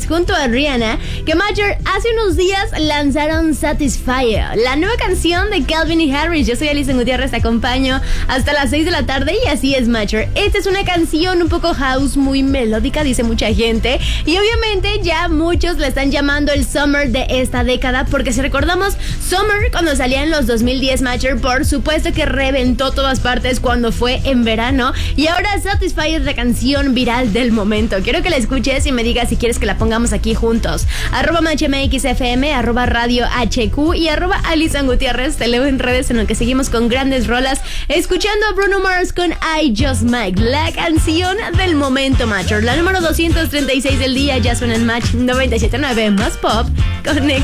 X junto a Rihanna, que Major hace unos días lanzaron Satisfyer, la nueva canción de Calvin y Harris. Yo soy Alison Gutiérrez, te acompaño hasta las 6 de la tarde y así es, Major. Esta es una canción un poco house, muy melódica, dice mucha gente, y obviamente ya muchos la están llamando el Summer de esta década, porque si recordamos Summer cuando salía en los 2010, Major, por supuesto que reventó todas partes cuando fue en verano, y ahora Satisfy es la canción viral del momento. Quiero que la escuches y me digas si quieres que la pongamos aquí juntos. @MachMXFM, @Radio HQ y @Alison Gutiérrez. Te leo en redes, en lo que seguimos con grandes rolas, escuchando a Bruno Mars con I Just Might, la canción del momento, Major. La número 236 del día ya suena en Match 97.9, más pop. Conecta.